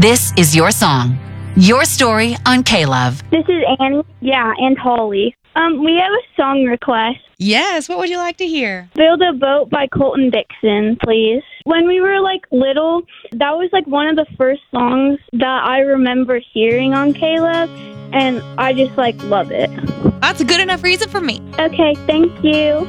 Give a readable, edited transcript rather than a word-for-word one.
This is your song. Your story on K-Love. This is Annie. Yeah, and Holly. We have a song request. Yes, what would you like to hear? Build a Boat by Colton Dixon, please. When we were little, that was one of the first songs that I remember hearing on K-Love, and I just love it. That's a good enough reason for me. Okay, thank you.